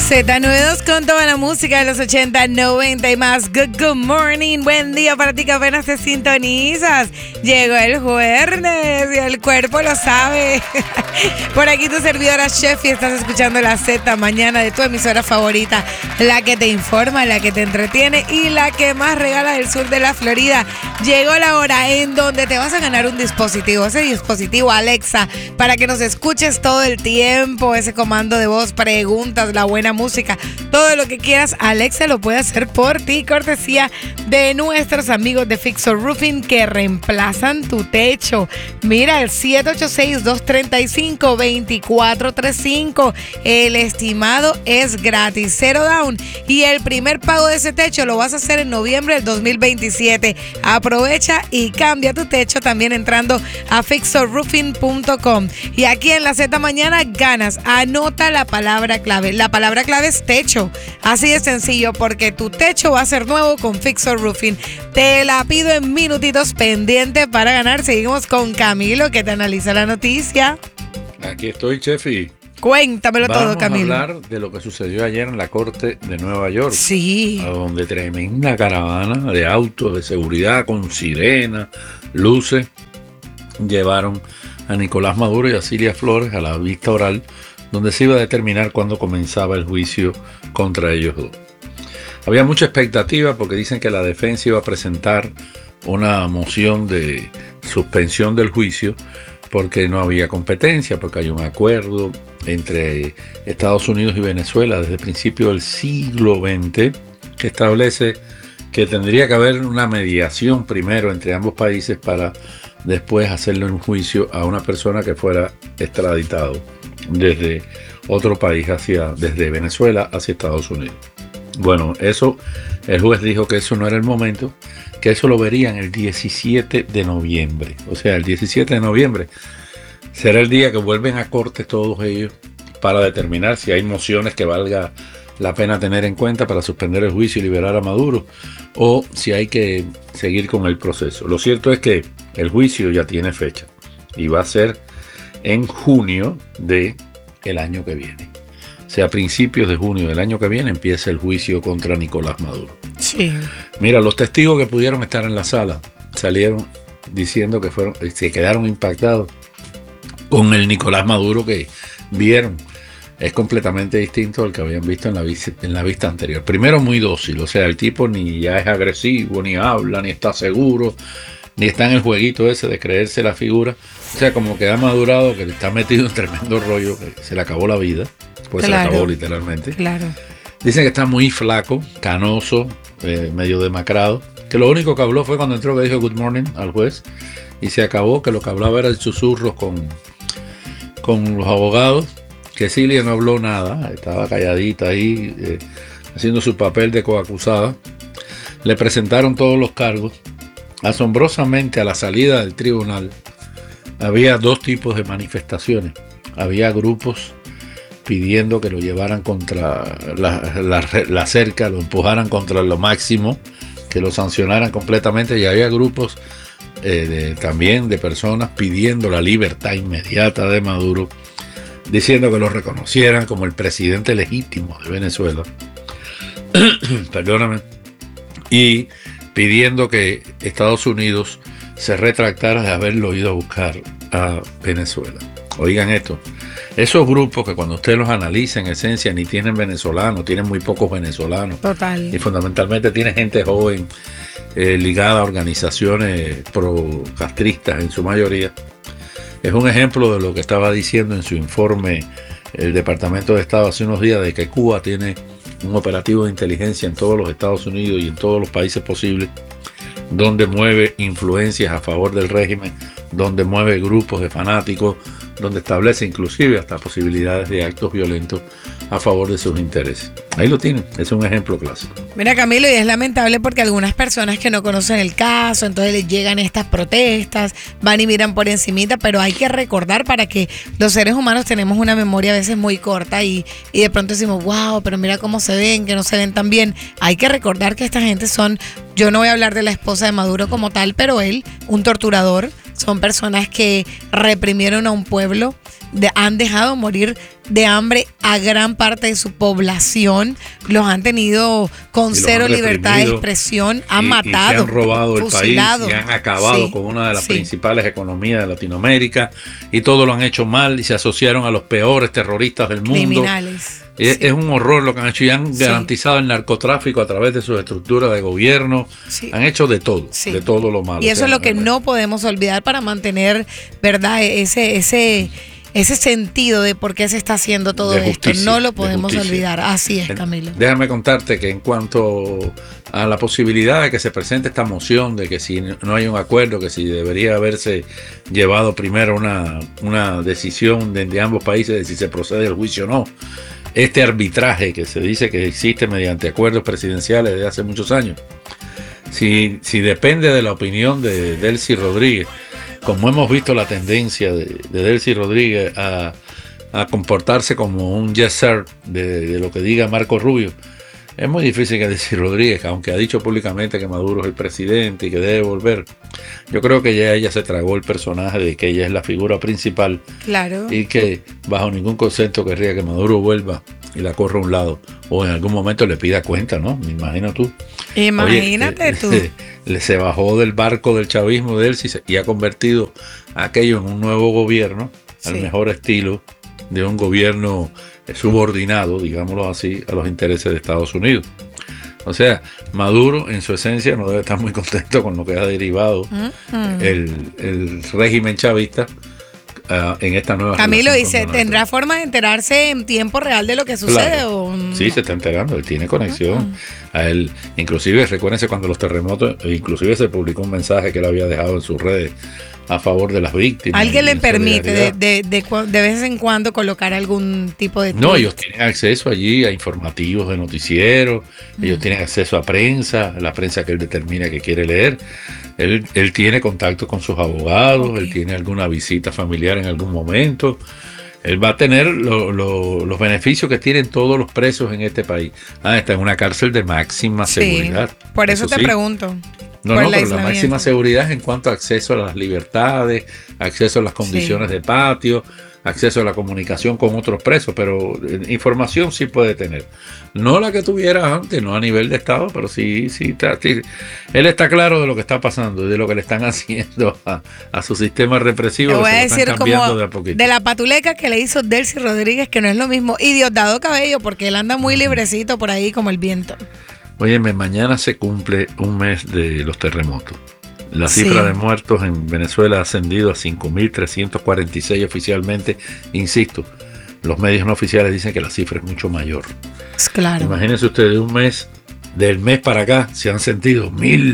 Z92 con toda la música de los 80, 90 y más. Good morning, buen día para ti que apenas te sintonizas. Llegó el jueves y el cuerpo lo sabe. Por aquí tu servidora Chef y estás escuchando la Z mañana de tu emisora favorita, la que te informa, la que te entretiene y la que más regala del sur de la Florida. Llegó la hora en donde te vas a ganar un dispositivo, ese dispositivo Alexa, para que nos escuches todo el tiempo, ese comando de voz, preguntas, la buena música, todo lo que quieras, Alexa lo puede hacer por ti, cortesía de nuestros amigos de Fixer Roofing que reemplazan tu techo. Mira, el 786-235-2435, el estimado es gratis, 0 down, y el primer pago de ese techo lo vas a hacer en noviembre del 2027. Aprovecha y cambia tu techo también entrando a fixerroofing.com. Y aquí en la Z Mañana ganas, anota la palabra clave. La palabra clave es techo. Así de sencillo, porque tu techo va a ser nuevo con Fixer Roofing. Te la pido en minutitos, pendiente para ganar. Seguimos con Camilo, que te analiza la noticia. Aquí estoy, Chefi. Cuéntamelo todo, Camilo. Vamos a hablar de lo que sucedió ayer en la Corte de Nueva York. Sí. A donde tremenda caravana de autos de seguridad con sirena, luces, llevaron a Nicolás Maduro y a Cilia Flores a la vista oral, donde se iba a determinar cuándo comenzaba el juicio contra ellos dos. Había mucha expectativa porque dicen que la defensa iba a presentar una moción de suspensión del juicio porque no había competencia, porque hay un acuerdo entre Estados Unidos y Venezuela desde el principio del siglo XX que establece que tendría que haber una mediación primero entre ambos países para después hacerle un juicio a una persona que fuera extraditado desde otro país desde Venezuela hacia Estados Unidos. Bueno, eso, el juez dijo que eso no era el momento, que eso lo verían el 17 de noviembre. O sea, el 17 de noviembre será el día que vuelven a corte todos ellos para determinar si hay mociones que valga la pena tener en cuenta para suspender el juicio y liberar a Maduro, o si hay que seguir con el proceso. Lo cierto es que el juicio ya tiene fecha y va a ser en junio del año que viene. O sea, a principios de junio del año que viene empieza el juicio contra Nicolás Maduro. Sí. Mira, los testigos que pudieron estar en la sala salieron diciendo que se quedaron impactados con el Nicolás Maduro que vieron. Es completamente distinto al que habían visto en la vista anterior. Primero, muy dócil, o sea, el tipo ni ya es agresivo, ni habla, ni está seguro, ni está en el jueguito ese de creerse la figura. O sea, como que ha madurado, que está metido en tremendo rollo, que se le acabó la vida, pues claro, se le acabó literalmente. Claro. Dicen que está muy flaco, canoso, medio demacrado, que lo único que habló fue cuando entró que dijo good morning al juez, y se acabó, que lo que hablaba era el susurro con los abogados, que Cilia no habló nada, estaba calladita ahí, haciendo su papel de coacusada. Le presentaron todos los cargos. Asombrosamente, a la salida del tribunal, había dos tipos de manifestaciones. Había grupos pidiendo que lo llevaran contra la cerca, lo empujaran contra lo máximo, que lo sancionaran completamente, y había grupos también de personas pidiendo la libertad inmediata de Maduro, diciendo que lo reconocieran como el presidente legítimo de Venezuela. Perdóname. Y pidiendo que Estados Unidos se retractara de haberlo ido a buscar a Venezuela. Oigan esto, esos grupos que cuando ustedes los analizan en esencia ni tienen venezolanos, tienen muy pocos venezolanos. Total. Y fundamentalmente tienen gente joven ligada a organizaciones pro-castristas en su mayoría. Es un ejemplo de lo que estaba diciendo en su informe el Departamento de Estado hace unos días, de que Cuba tiene un operativo de inteligencia en todos los Estados Unidos y en todos los países posibles, donde mueve influencias a favor del régimen, donde mueve grupos de fanáticos, donde establece inclusive hasta posibilidades de actos violentos a favor de sus intereses. Ahí lo tienen, es un ejemplo clásico. Mira, Camilo, y es lamentable porque algunas personas que no conocen el caso, entonces les llegan estas protestas, van y miran por encimita, pero hay que recordar, para que los seres humanos tenemos una memoria a veces muy corta y de pronto decimos, wow, pero mira cómo se ven, que no se ven tan bien. Hay que recordar que esta gente son, yo no voy a hablar de la esposa de Maduro como tal, pero él, un torturador, son personas que reprimieron a un pueblo, han dejado morir de hambre a gran parte de su población, los han tenido con cero libertad de expresión, han matado, y se han robado fusilado, el país y han acabado con una de las principales economías de Latinoamérica, y todo lo han hecho mal y se asociaron a los peores terroristas del mundo. Criminales. Es un horror lo que han hecho, y han garantizado el narcotráfico a través de sus estructuras de gobierno. Han hecho de todo lo malo. Y eso es lo que no podemos olvidar para mantener, ¿verdad?, ese sentido de por qué se está haciendo todo esto. No lo podemos olvidar. Así es, Camilo. Déjame contarte que en cuanto a la posibilidad de que se presente esta moción, de que si no hay un acuerdo, que si debería haberse llevado primero una decisión de ambos países de si se procede al juicio o no, este arbitraje que se dice que existe mediante acuerdos presidenciales de hace muchos años, si depende de la opinión de Delcy Rodríguez, como hemos visto la tendencia de Delcy Rodríguez a comportarse como un yes sir de lo que diga Marco Rubio, es muy difícil que Delcy Rodríguez, aunque ha dicho públicamente que Maduro es el presidente y que debe volver, yo creo que ya ella se tragó el personaje de que ella es la figura principal. Claro. Y que bajo ningún concepto querría que Maduro vuelva y la corra a un lado, o en algún momento le pida cuenta, ¿no? Me imagino tú. Imagínate tú. Se bajó del barco del chavismo de él y ha convertido aquello en un nuevo gobierno, al mejor estilo de un gobierno subordinado, digámoslo así, a los intereses de Estados Unidos. O sea, Maduro en su esencia no debe estar muy contento con lo que ha derivado el régimen chavista en esta nueva. Camilo dice, ¿tendrá forma de enterarse en tiempo real de lo que sucede? Claro. ¿O no? Sí, se está enterando, él tiene conexión. A él, inclusive, recuérdense cuando los terremotos, inclusive se publicó un mensaje que él había dejado en sus redes a favor de las víctimas. ¿Alguien le permite de vez en cuando colocar algún tipo de... No, ellos tienen acceso allí a informativos de noticieros, ellos tienen acceso a prensa, la prensa que él determina que quiere leer. Él tiene contacto con sus abogados, él tiene alguna visita familiar en algún momento. Él va a tener los beneficios que tienen todos los presos en este país. Está en una cárcel de máxima seguridad. Por eso te pregunto. No, pero la máxima seguridad es en cuanto a acceso a las libertades, acceso a las condiciones de patio, acceso a la comunicación con otros presos, pero información sí puede tener. No la que tuviera antes, no a nivel de Estado, pero sí. Él está claro de lo que está pasando y de lo que le están haciendo a su sistema represivo. Te voy a decir como de la patuleca que le hizo Delcy Rodríguez, que no es lo mismo, y Diosdado Cabello, porque él anda muy librecito por ahí como el viento. Óyeme, mañana se cumple un mes de los terremotos. La cifra de muertos en Venezuela ha ascendido a 5.346 oficialmente. Insisto, los medios no oficiales dicen que la cifra es mucho mayor. Claro. Imagínense ustedes, del mes para acá se han sentido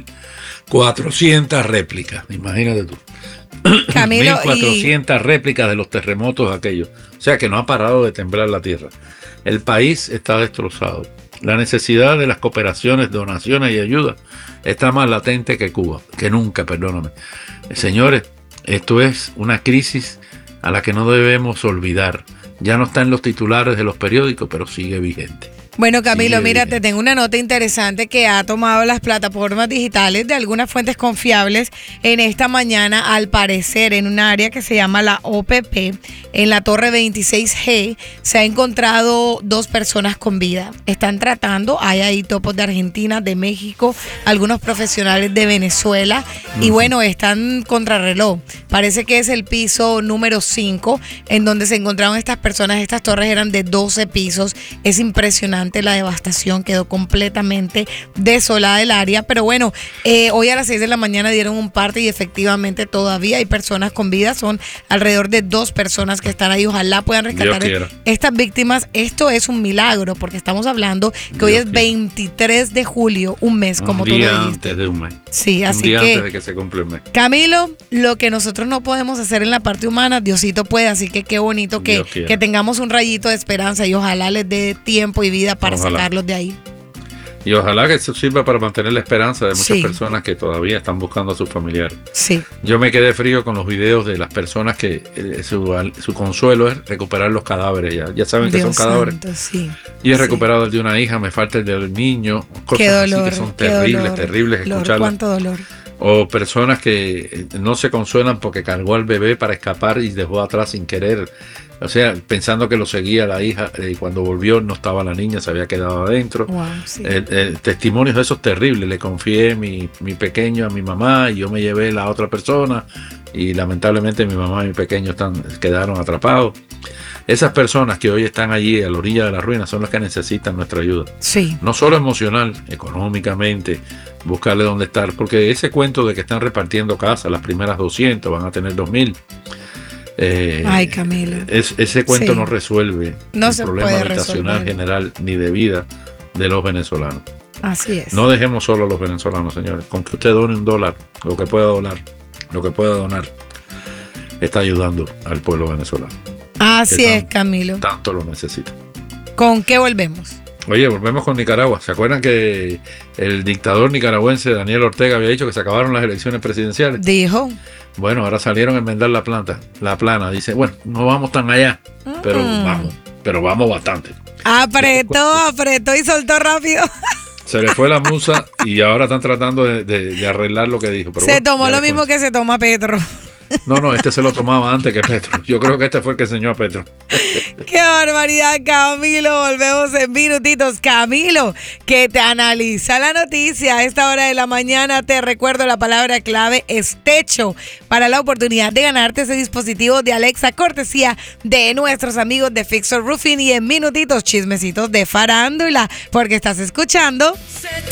1.400 réplicas. Imagínate tú. Camilo, 1.400 réplicas de los terremotos aquellos. O sea que no ha parado de temblar la tierra. El país está destrozado. La necesidad de las cooperaciones, donaciones y ayuda está más latente que nunca, perdóname. Señores, esto es una crisis a la que no debemos olvidar. Ya no está en los titulares de los periódicos, pero sigue vigente. Bueno, Camilo, mira, te tengo una nota interesante que ha tomado las plataformas digitales de algunas fuentes confiables en esta mañana, al parecer, en un área que se llama la OPP, en la Torre 26G, se ha encontrado 2 personas con vida. Están tratando, hay ahí topos de Argentina, de México, algunos profesionales de Venezuela, y bueno, están contrarreloj. Parece que es el piso número 5, en donde se encontraron estas personas. Estas torres eran de 12 pisos. Es impresionante la devastación, quedó completamente desolada el área, pero bueno, hoy a las 6 de la mañana dieron un parte y efectivamente todavía hay personas con vida, son alrededor de 2 personas que están ahí, ojalá puedan rescatar estas víctimas. Esto es un milagro, porque estamos hablando que hoy es 23 de julio, un mes, como tú lo dijiste. Antes de un mes. Sí, así que antes de que se cumpla el mes. Camilo, lo que nosotros no podemos hacer en la parte humana, Diosito puede, así que qué bonito que tengamos un rayito de esperanza y ojalá les dé tiempo y vida para sacarlos de ahí. Y ojalá que eso sirva para mantener la esperanza de muchas personas que todavía están buscando a sus familiares. Sí. Yo me quedé frío con los videos de las personas que su consuelo es recuperar los cadáveres. Ya saben que son cadáveres. Sí. Y he recuperado el de una hija, me falta el del niño. Cosas qué dolor, así que son terribles escucharlas. Cuánto dolor. O personas que no se consuelan porque cargó al bebé para escapar y dejó atrás sin querer. O sea, pensando que lo seguía la hija, y cuando volvió no estaba la niña, se había quedado adentro. Wow, sí. Testimonios de esos terribles. Le confié mi pequeño a mi mamá y yo me llevé la otra persona y lamentablemente mi mamá y mi pequeño quedaron atrapados. Esas personas que hoy están allí a la orilla de la ruina son las que necesitan nuestra ayuda. Sí. No solo emocional, económicamente, buscarle dónde estar, porque ese cuento de que están repartiendo casas, las primeras 200 van a tener 2,000. Ay, Camilo. Ese cuento no resuelve el problema habitacional general ni de vida de los venezolanos. Así es. No dejemos solo a los venezolanos, señores. Con que usted done $1, lo que pueda donar, está ayudando al pueblo venezolano. Así es, Camilo. Tanto lo necesita. ¿Con qué volvemos? Oye, volvemos con Nicaragua. ¿Se acuerdan que el dictador nicaragüense Daniel Ortega había dicho que se acabaron las elecciones presidenciales? Dijo. Bueno, ahora salieron a enmendar la plana. Dice, bueno, no vamos tan allá, pero vamos bastante. Apretó y soltó rápido. Se le fue la musa y ahora están tratando de arreglar lo que dijo. Pero se tomó lo mismo que se toma Petro. No, este se lo tomaba antes que Petro. Yo creo que este fue el que enseñó a Petro. ¡Qué barbaridad, Camilo! Volvemos en minutitos. Camilo, que te analiza la noticia a esta hora de la mañana. Te recuerdo, la palabra clave es techo para la oportunidad de ganarte ese dispositivo de Alexa, cortesía de nuestros amigos de Fixer Roofing. Y en minutitos, chismecitos de farándula, porque estás escuchando